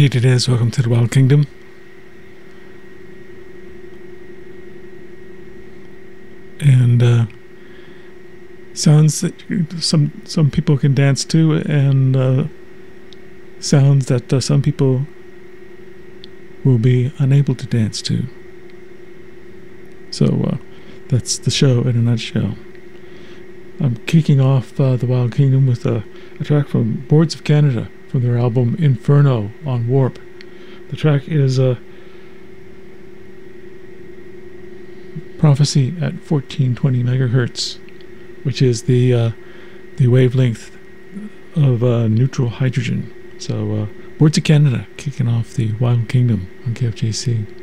Indeed it is. Welcome to the Wild Kingdom. And sounds that some people can dance to, and sounds that some people will be unable to dance to. So that's the show in a nutshell. I'm kicking off the Wild Kingdom with a track from Boards of Canada from their album Inferno on Warp. The track is Prophecy at 1420 megahertz, which is the wavelength of neutral hydrogen. So Boards of Canada kicking off the Wild Kingdom on KFJC.